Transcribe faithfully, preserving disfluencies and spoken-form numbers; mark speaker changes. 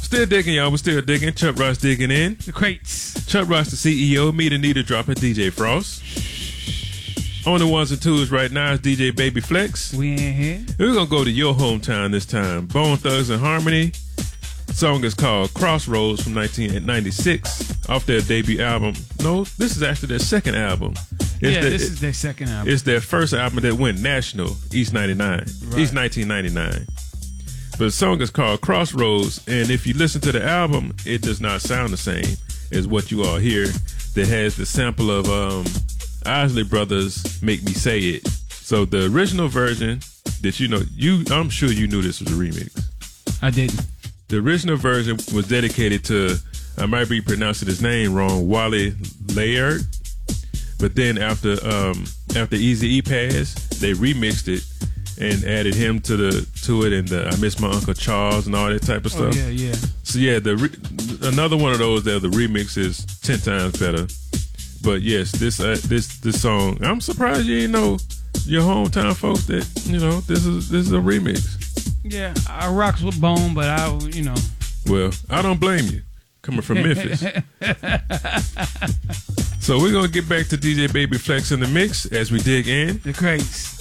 Speaker 1: Still digging, y'all. We're still digging. Chuck Ross digging in.
Speaker 2: The crates.
Speaker 1: Chuck Ross, the C E O. Meet Anita dropping D J Frost. On the ones and twos right now is D J Baby Flex.
Speaker 2: We in here.
Speaker 1: We're going to go to your hometown this time. Bone Thugs and Harmony. The song is called Crossroads from nineteen ninety-six off their debut album. No, this is actually their second album. It's
Speaker 2: yeah,
Speaker 1: the,
Speaker 2: this
Speaker 1: it,
Speaker 2: is their second album.
Speaker 1: It's their first album that went national, East ninety-nine, right. East nineteen ninety-nine. But the song is called Crossroads, and if you listen to the album, it does not sound the same as what you all hear. That has the sample of um, Isley Brothers' "Make Me Say It." So the original version that you know, you I'm sure you knew this was a remix.
Speaker 2: I didn't.
Speaker 1: The original version was dedicated to, I might be pronouncing his name wrong, Wally Laird. But then after um, after Eazy-E passed, they remixed it and added him to the to it, and the, I Miss My Uncle Charles and all that type of stuff.
Speaker 2: Oh, yeah, yeah.
Speaker 1: So yeah, the re- another one of those that the remix is ten times better. But yes, this uh, this this song, I'm surprised you didn't know your hometown folks that you know this is this is a remix.
Speaker 2: Yeah, I rocks with Bone, but I, you know.
Speaker 1: Well, I don't blame you, coming from Memphis. So we're going to get back to D J Baby Flex in the mix as we dig in.
Speaker 2: The crates.